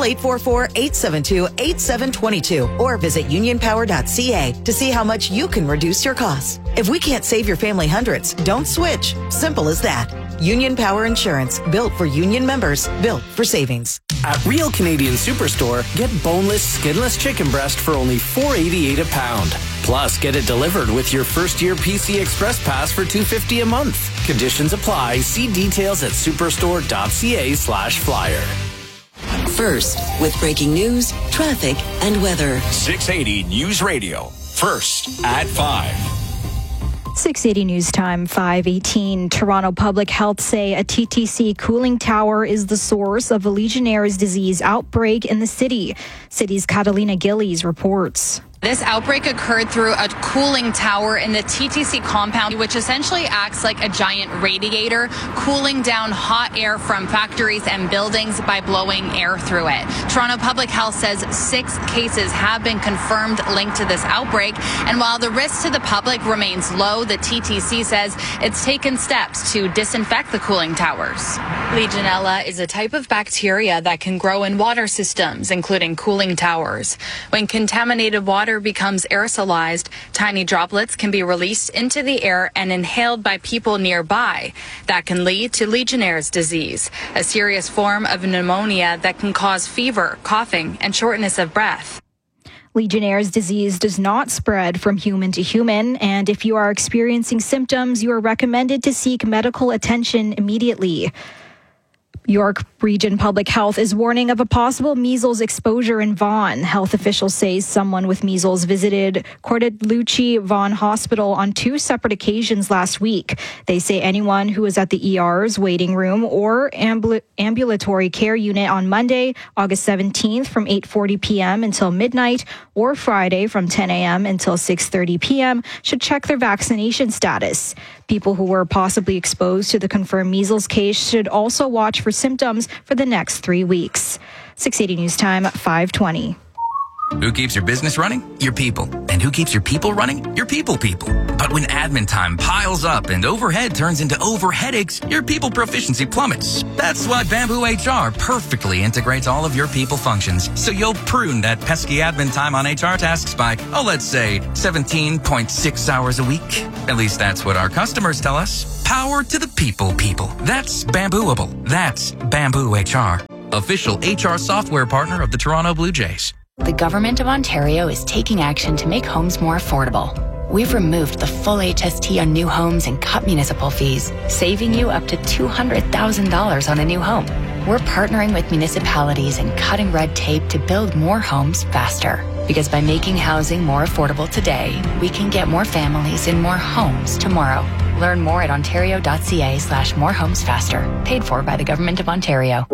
844-872-8722 or visit unionpower.ca to see how much you can reduce your costs. If we can't save your family hundreds, don't switch. Simple as that. Union Power Insurance, built for union members, built for savings. At Real Canadian Superstore, get boneless, skinless chicken breast for only $4.88 a pound. Plus, get it delivered with your first-year PC Express Pass for $2.50 a month. Conditions apply. See details at superstore.ca/flyer. First, with breaking news, traffic, and weather. 680 News Radio. First at 5. 680 News Time, 5:18. Toronto Public Health say a TTC cooling tower is the source of a Legionnaire's disease outbreak in the city. City's Catalina Gillies reports. This outbreak occurred through a cooling tower in the TTC compound, which essentially acts like a giant radiator, cooling down hot air from factories and buildings by blowing air through it. Toronto Public Health says 6 cases have been confirmed linked to this outbreak. And while the risk to the public remains low, the TTC says it's taken steps to disinfect the cooling towers. Legionella is a type of bacteria that can grow in water systems, including cooling towers. When contaminated water becomes aerosolized, tiny droplets can be released into the air and inhaled by people nearby. That can lead to Legionnaire's disease, a serious form of pneumonia that can cause fever, coughing, and shortness of breath. Legionnaire's disease does not spread from human to human, and if you are experiencing symptoms, you are recommended to seek medical attention immediately. York Region Public Health is warning of a possible measles exposure in Vaughan. Health officials say someone with measles visited Cortellucci Vaughan Hospital on 2 separate occasions last week. They say anyone who was at the ER's waiting room or ambulatory care unit on Monday, August 17th from 8:40 p.m. until midnight or Friday from 10 a.m. until 6:30 p.m. should check their vaccination status. People who were possibly exposed to the confirmed measles case should also watch for symptoms for the next 3 weeks. 680 News Time, 5:20. Who keeps your business running? Your people. And who keeps your people running? Your people. But when admin time piles up and overhead turns into overheadaches, your people proficiency plummets. That's why Bamboo HR perfectly integrates all of your people functions. So you'll prune that pesky admin time on HR tasks by, let's say 17.6 hours a week. At least that's what our customers tell us. Power to the people. That's Bambooable. That's Bamboo HR. Official HR software partner of the Toronto Blue Jays. The Government of Ontario is taking action to make homes more affordable. We've removed the full HST on new homes and cut municipal fees, saving you up to $200,000 on a new home. We're partnering with municipalities and cutting red tape to build more homes faster. Because by making housing more affordable today, we can get more families in more homes tomorrow. Learn more at ontario.ca/morehomesfaster. Paid for by the Government of Ontario.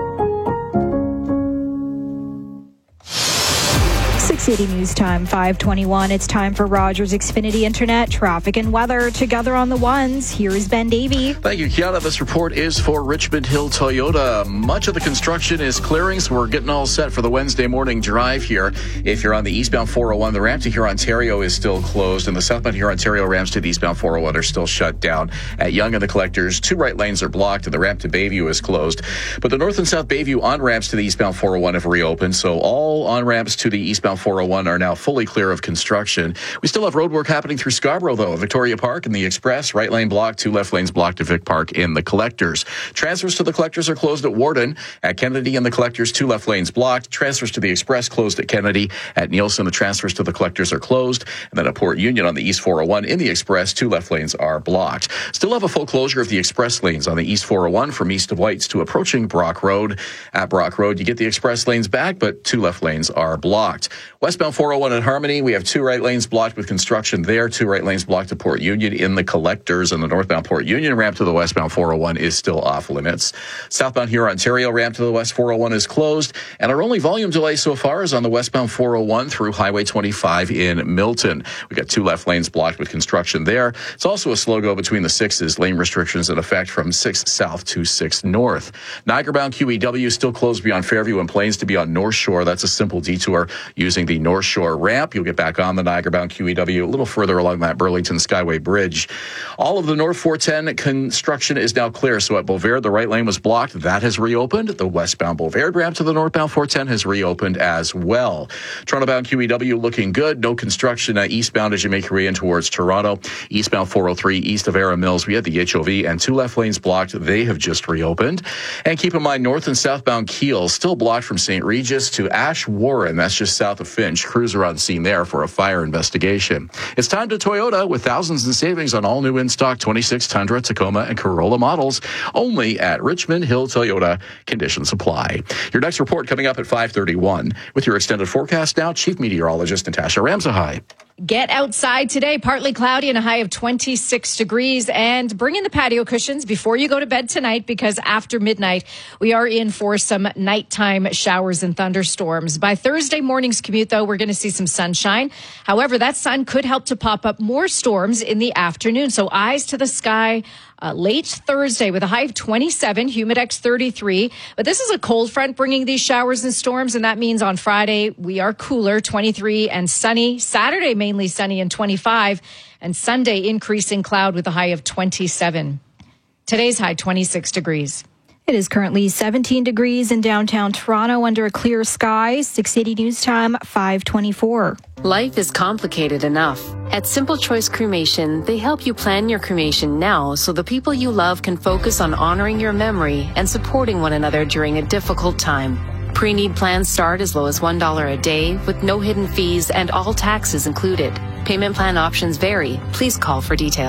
680 News Time, 5:21. It's time for Rogers Xfinity Internet, traffic and weather together on the ones. Here is Ben Davey. Thank you, Kiana. This report is for Richmond Hill Toyota. Much of the construction is clearing, so we're getting all set for the Wednesday morning drive here. If you're on the eastbound 401, the ramp to Huron, Ontario is still closed, and the southbound Huron, Ontario ramps to the eastbound 401 are still shut down. At Yonge and the Collectors, 2 right lanes are blocked, and the ramp to Bayview is closed. But the north and south Bayview on-ramps to the eastbound 401 have reopened, so all on-ramps to the eastbound 401 are now fully clear of construction. We still have road work happening through Scarborough, though. Victoria Park and the Express, right lane blocked, 2 left lanes blocked at Vic Park in the Collectors. Transfers to the Collectors are closed at Warden. At Kennedy and the Collectors, 2 left lanes blocked. Transfers to the Express closed at Kennedy. At Nielsen, the transfers to the Collectors are closed. And then at Port Union on the East 401 in the Express, 2 left lanes are blocked. Still have a full closure of the Express lanes on the East 401 from east of Whites to approaching Brock Road. At Brock Road, you get the Express lanes back, but 2 left lanes are blocked. Westbound 401 at Harmony, we have 2 right lanes blocked with construction there, 2 right lanes blocked at Port Union in the Collectors, and the northbound Port Union ramp to the westbound 401 is still off limits. Southbound Huron, Ontario ramp to the west 401 is closed, and our only volume delay so far is on the westbound 401 through Highway 25 in Milton. We got 2 left lanes blocked with construction there. It's also a slow go between the 6s, lane restrictions in effect from 6 south to 6 north. Niagara-bound QEW still closed beyond Fairview and Plains to be on North Shore. That's a simple detour using the North Shore ramp. You'll get back on the Niagara-bound QEW a little further along that Burlington Skyway Bridge. All of the North 410 construction is now clear. So at Bovaird, the right lane was blocked. That has reopened. The westbound Bovaird ramp to the northbound 410 has reopened as well. Toronto-bound QEW looking good. No construction eastbound as you make your way in towards Toronto. Eastbound 403 east of Era Mills, we had the HOV and 2 left lanes blocked. They have just reopened. And keep in mind, north and southbound Kiel still blocked from St. Regis to Ash Warren. That's just south of Finch. Crews are on scene there for a fire investigation. It's time to Toyota with thousands in savings on all new in-stock 26 Tundra, Tacoma, and Corolla models. Only at Richmond Hill Toyota. Conditions apply. Your next report coming up at 5:31. With your extended forecast now, Chief Meteorologist Natasha Ramsahai. Get outside today, partly cloudy and a high of 26 degrees. And bring in the patio cushions before you go to bed tonight, because after midnight, we are in for some nighttime showers and thunderstorms. By Thursday morning's commute, though, we're going to see some sunshine. However, that sun could help to pop up more storms in the afternoon. So eyes to the sky late Thursday with a high of 27, Humidex 33. But this is a cold front bringing these showers and storms, and that means on Friday we are cooler, 23 and sunny. Saturday mainly sunny and 25, and Sunday increasing cloud with a high of 27. Today's high 26 degrees. It is currently 17 degrees in downtown Toronto under a clear sky. 680 News Time, 5:24. Life is complicated enough. At Simple Choice Cremation, they help you plan your cremation now so the people you love can focus on honoring your memory and supporting one another during a difficult time. Pre-need plans start as low as $1 a day with no hidden fees and all taxes included. Payment plan options vary. Please call for details.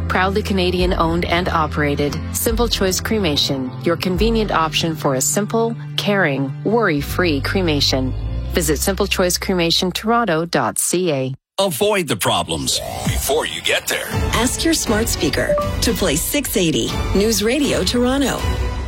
Proudly Canadian owned and operated, Simple Choice Cremation, your convenient option for a simple, caring, worry-free cremation. Visit simplechoicecremationtoronto.ca. Avoid the problems before you get there. Ask your smart speaker to play 680 News Radio Toronto.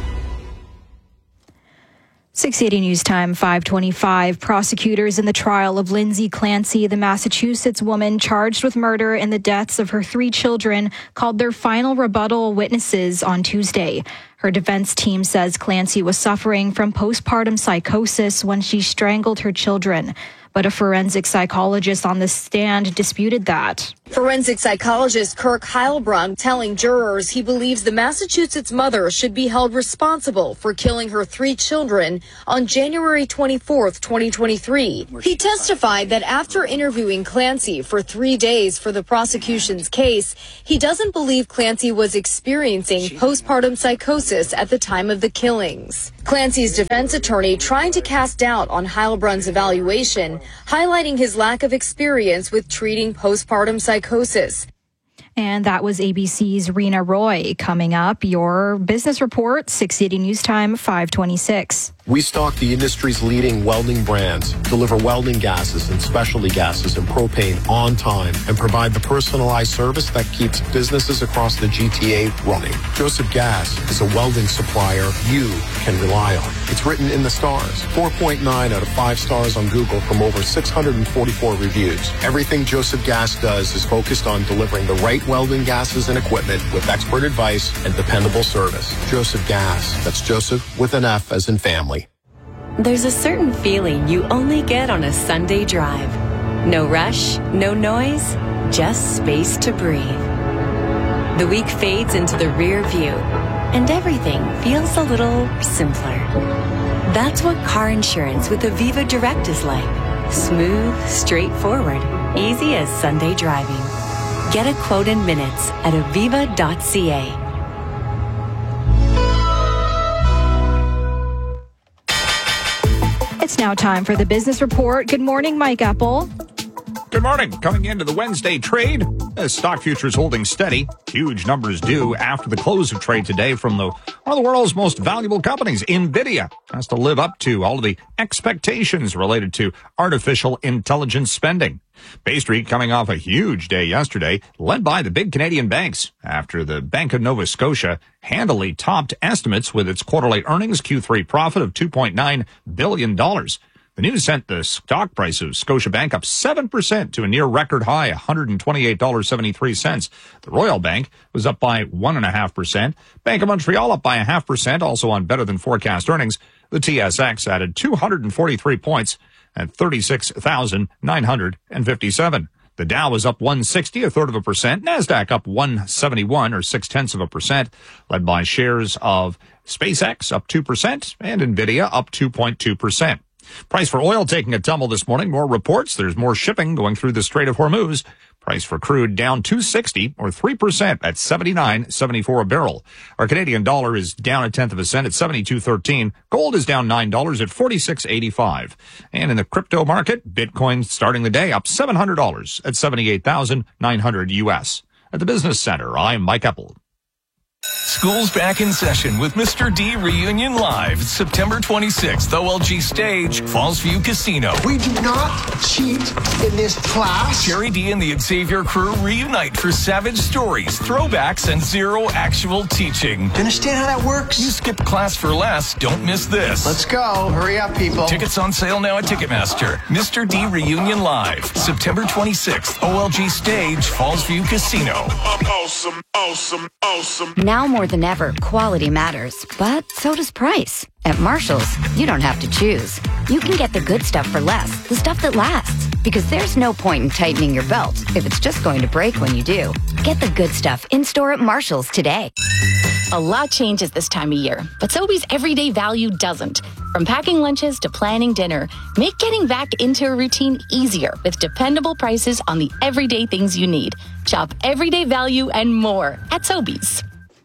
680 News Time, 5:25. Prosecutors in the trial of Lindsay Clancy, the Massachusetts woman charged with murder in the deaths of her 3 children, called their final rebuttal witnesses on Tuesday. Her defense team says Clancy was suffering from postpartum psychosis when she strangled her children. But a forensic psychologist on the stand disputed that. Forensic psychologist Kirk Heilbronn telling jurors he believes the Massachusetts mother should be held responsible for killing her 3 children on January 24th, 2023. He testified that after interviewing Clancy for 3 days for the prosecution's case, he doesn't believe Clancy was experiencing postpartum psychosis at the time of the killings. Clancy's defense attorney trying to cast doubt on Heilbronn's evaluation, highlighting his lack of experience with treating postpartum psychosis. And that was ABC's Rena Roy. Coming up, your business report, 680 News Time, 5:26. We stock the industry's leading welding brands, deliver welding gases and specialty gases and propane on time, and provide the personalized service that keeps businesses across the GTA running. Joseph Gas is a welding supplier you can rely on. It's written in the stars. 4.9 out of 5 stars on Google from over 644 reviews. Everything Joseph Gas does is focused on delivering the right welding gases and equipment with expert advice and dependable service. Joseph Gas. That's Joseph with an F as in family. There's a certain feeling you only get on a Sunday drive. No rush, no noise, just space to breathe. The week fades into the rear view, and everything feels a little simpler. That's what car insurance with Aviva Direct is like. Smooth, straightforward, easy as Sunday driving. Get a quote in minutes at aviva.ca. It's now time for the business report. Good morning, Mike Apple. Good morning. Coming into the Wednesday trade, as stock futures holding steady. Huge numbers due after the close of trade today from one of the world's most valuable companies, NVIDIA. Has to live up to all of the expectations related to artificial intelligence spending. Bay Street coming off a huge day yesterday, led by the big Canadian banks, after the Bank of Nova Scotia handily topped estimates with its quarterly earnings Q3 profit of $2.9 billion. The news sent the stock price of Scotiabank up 7% to a near record high, $128.73. The Royal Bank was up by 1.5%. Bank of Montreal up by 0.5%, also on better than forecast earnings. The TSX added 243 points at 36,957. The Dow was up 160, 1/3%. NASDAQ up 171, or 0.6%, led by shares of SpaceX up 2% and NVIDIA up 2.2%. Price for oil taking a tumble this morning. More reports. There's more shipping going through the Strait of Hormuz. Price for crude down 260 or 3% at $79.74 a barrel. Our Canadian dollar is down 1/10 cent at 72.13. Gold is down $9 at 46.85. And in the crypto market, Bitcoin starting the day up $700 at 78,900 US. At the Business Center, I'm Mike Apple. School's back in session with Mr. D Reunion Live, September 26th, OLG Stage, Fallsview Casino. We do not cheat in this class. Jerry D and the Xavier crew reunite for savage stories, throwbacks, and zero actual teaching. Understand how that works? You skipped class for less. Don't miss this. Let's go. Hurry up, people. Tickets on sale now at Ticketmaster. Mr. D Reunion Live, September 26th, OLG Stage, Fallsview Casino. Awesome, awesome, awesome. Now more than ever, quality matters, but so does price. At Marshall's, you don't have to choose. You can get the good stuff for less, the stuff that lasts. Because there's no point in tightening your belt if it's just going to break when you do. Get the good stuff in-store at Marshall's today. A lot changes this time of year, but Sobeys everyday value doesn't. From packing lunches to planning dinner, make getting back into a routine easier with dependable prices on the everyday things you need. Shop everyday value and more at Sobeys.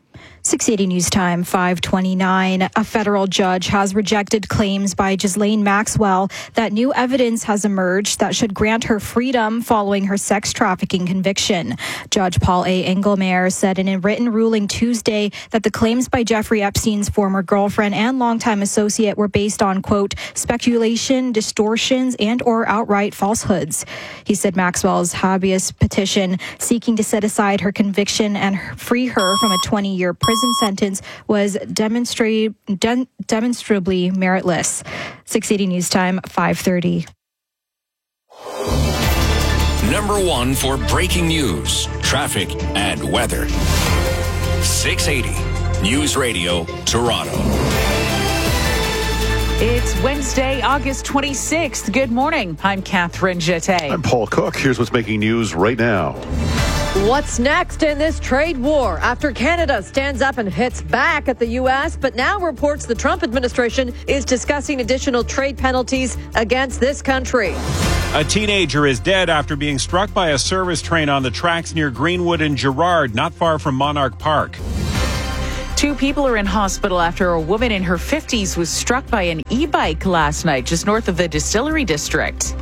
680 News Time, 5:29. A federal judge has rejected claims by Ghislaine Maxwell that new evidence has emerged that should grant her freedom following her sex trafficking conviction. Judge Paul A. Engelmeyer said in a written ruling Tuesday that the claims by Jeffrey Epstein's former girlfriend and longtime associate were based on, quote, speculation, distortions, and or outright falsehoods. He said Maxwell's habeas petition seeking to set aside her conviction and free her from a 20-year prison sentence was demonstrably meritless. 680 News Time, 5:30. Number one for breaking news, traffic, and weather. 680 News Radio, Toronto. It's Wednesday, August 26th. Good morning. I'm Catherine Jeté. I'm Paul Cook. Here's what's making news right now. What's next in this trade war after Canada stands up and hits back at the U.S., but now reports the Trump administration is discussing additional trade penalties against this country. A teenager is dead after being struck by a service train on the tracks near Greenwood and Gerrard, not far from Monarch Park. 2 people are in hospital after a woman in her 50s was struck by an e-bike last night just north of the Distillery District.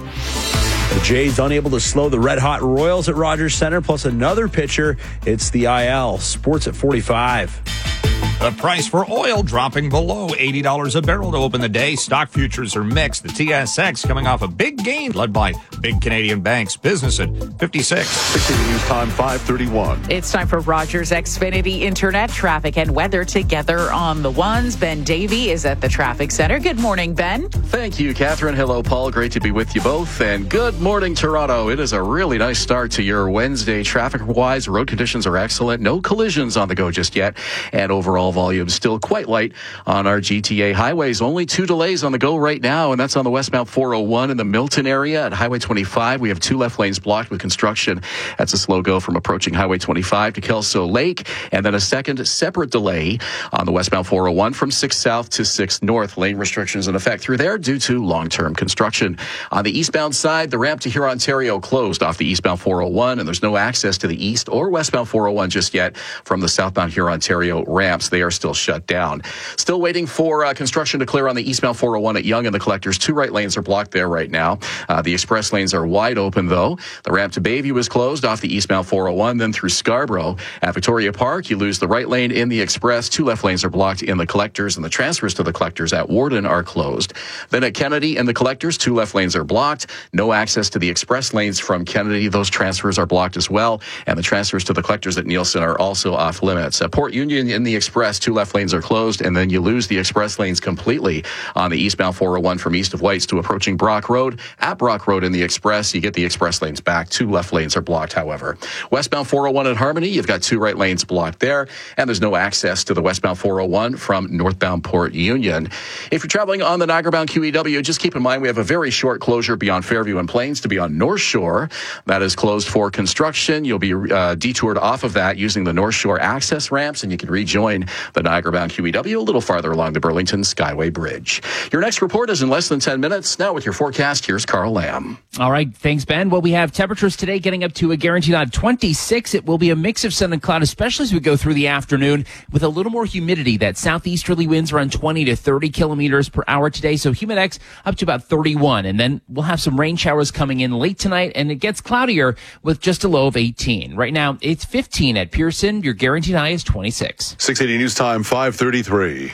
The Jays unable to slow the red-hot Royals at Rogers Centre, plus another pitcher. It's the IL. Sports at 45. The price for oil dropping below $80 a barrel to open the day. Stock futures are mixed. The TSX coming off a big gain led by big Canadian banks. Business at 56. 680 News Time, 5:31. It's time for Rogers Xfinity Internet traffic and weather together on the ones. Ben Davey is at the traffic center. Good morning, Ben. Thank you, Catherine. Hello, Paul. Great to be with you both. And good morning, Toronto. It is a really nice start to your Wednesday. Traffic-wise, road conditions are excellent. No collisions on the go just yet. And overall volume still quite light on our GTA highways. Only 2 delays on the go right now, and that's on the westbound 401 in the Milton area. At Highway 25, we have 2 left lanes blocked with construction. That's a slow go from approaching Highway 25 to Kelso Lake, and then a second separate delay on the westbound 401 from 6 south to 6 north. Lane restrictions in effect through there due to long-term construction. On the eastbound side, the ramp to Huron, Ontario closed off the eastbound 401, and there's no access to the east or westbound 401 just yet from the southbound Huron, Ontario ramps. They are still shut down. Still waiting for construction to clear on the eastbound 401 at Yonge and the Collectors. 2 right lanes are blocked there right now. The express lanes are wide open, though. The ramp to Bayview is closed off the eastbound 401, then through Scarborough. At Victoria Park, you lose the right lane in the express. 2 left lanes are blocked in the Collectors, and the transfers to the Collectors at Warden are closed. Then at Kennedy and the Collectors, 2 left lanes are blocked. No access to the express lanes from Kennedy. Those transfers are blocked as well, and the transfers to the Collectors at Nielsen are also off limits. At Port Union in the express, 2 left lanes are closed, and then you lose the express lanes completely on the eastbound 401 from east of Whites to approaching Brock Road. At Brock Road in the express, you get the express lanes back. 2 left lanes are blocked, however. Westbound 401 at Harmony, you've got 2 right lanes blocked there, and there's no access to the westbound 401 from northbound Port Union. If you're traveling on the Niagara-bound QEW, just keep in mind we have a very short closure beyond Fairview and Plains to be on North Shore. That is closed for construction. You'll be detoured off of that using the North Shore access ramps, and you can rejoin the Niagara-bound QEW a little farther along the Burlington Skyway Bridge. Your next report is in less than 10 minutes. Now with your forecast, here's Carl Lamb. All right, thanks, Ben. Well, we have temperatures today getting up to a guaranteed on 26. It will be a mix of sun and cloud, especially as we go through the afternoon with a little more humidity. That southeasterly winds around 20 to 30 kilometers per hour today. So humidex up to about 31. And then we'll have some rain showers coming in late tonight, and it gets cloudier with just a low of 18. Right now, it's 15 at Pearson. Your guaranteed high is 26. 680 News Time, 5:33.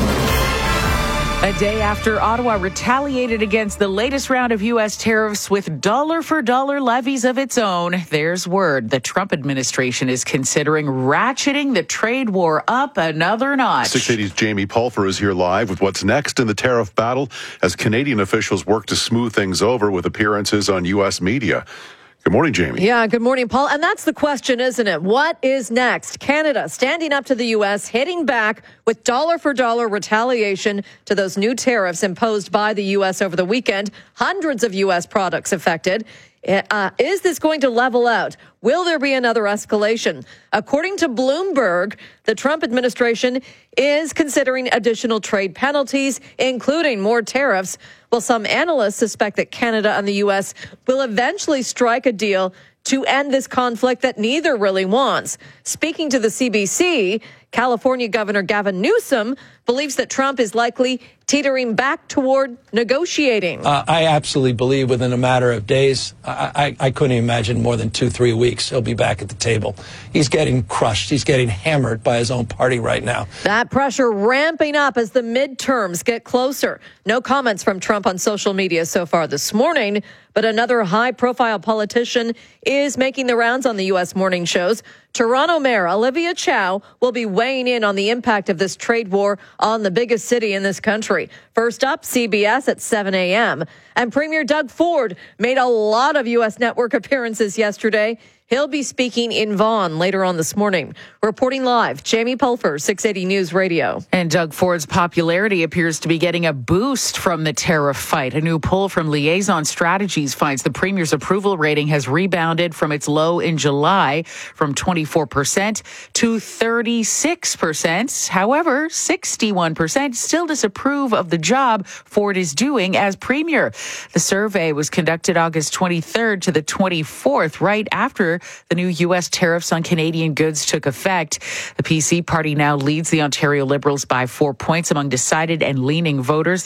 A day after Ottawa retaliated against the latest round of U.S. tariffs with dollar-for-dollar levies of its own, there's word the Trump administration is considering ratcheting the trade war up another notch. 680's Jamie Pulfer is here live with what's next in the tariff battle as Canadian officials work to smooth things over with appearances on U.S. media. Good morning, Jamie. Yeah, good morning, Paul. And that's the question, isn't it? What is next? Canada standing up to the U.S., hitting back with dollar-for-dollar retaliation to those new tariffs imposed by the U.S. over the weekend. Hundreds of U.S. products affected. Is this going to level out? Will there be another escalation? According to Bloomberg, the Trump administration is considering additional trade penalties, including more tariffs. Well, some analysts suspect that Canada and the U.S. will eventually strike a deal to end this conflict that neither really wants. Speaking to the CBC, California Governor Gavin Newsom believes that Trump is likely teetering back toward negotiating. I absolutely believe within a matter of days, I couldn't imagine more than 2-3 weeks, he'll be back at the table. He's getting crushed. He's getting hammered by his own party right now. That pressure ramping up as the midterms get closer. No comments from Trump on social media so far this morning, but another high-profile politician is making the rounds on the U.S. morning shows. Toronto Mayor Olivia Chow will be weighing in on the impact of this trade war on the biggest city in this country. First up, CBS at 7 a.m. And Premier Doug Ford made a lot of U.S. network appearances yesterday. He'll be speaking in Vaughan later on this morning. Reporting live, Jamie Pulfer, 680 News Radio. And Doug Ford's popularity appears to be getting a boost from the tariff fight. A new poll from Liaison Strategies finds the Premier's approval rating has rebounded from its low in July from 24% to 36%. However, 61% still disapprove of the job Ford is doing as Premier. The survey was conducted August 23rd to the 24th, right after the new U.S. tariffs on Canadian goods took effect. The PC party now leads the Ontario Liberals by 4 points among decided and leaning voters.